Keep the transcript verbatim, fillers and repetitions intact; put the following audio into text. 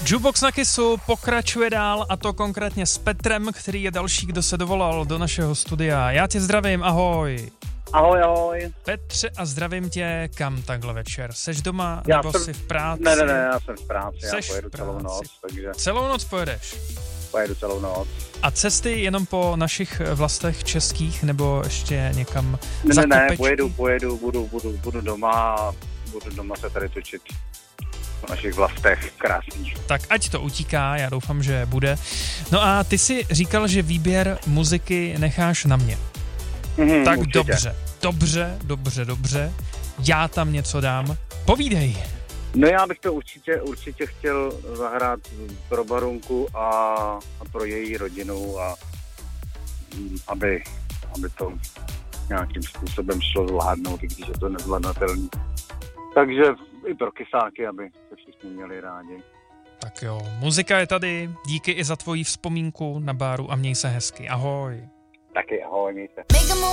Jukebox na Kissu pokračuje dál, a to konkrétně s Petrem, který je další, kdo se dovolal do našeho studia. Já tě zdravím, ahoj. Ahoj, ahoj. Petře, a zdravím tě, kam takhle večer? Seš doma, Já nebo jsem, jsi v práci? Ne, ne, ne, já jsem v práci, Seš já pojedu celou noc, takže... Celou noc pojedeš? Pojedu celou noc. A cesty jenom po našich vlastech českých, nebo ještě někam ne, za Ne, ne, kopečky? pojedu, pojedu, budu, budu, budu doma, budu doma se tady točit po našich vlastech krásných. Tak ať to utíká, já doufám, že bude. No a ty si říkal, že výběr muziky necháš na mě. Mm, tak určitě. dobře, dobře, dobře, dobře. Já tam něco dám. Povídej. No já bych to určitě, určitě chtěl zahrát pro Barunku a, a pro její rodinu, a mm, aby, aby to nějakým způsobem šlo zvládnout, i když je to nezvládnatelné. Takže i pro kysáky, aby se všichni měli rádi. Tak jo, muzika je tady, díky i za tvoji vzpomínku na Báru a měj se hezky. Ahoj. Taky ahoj, mějte.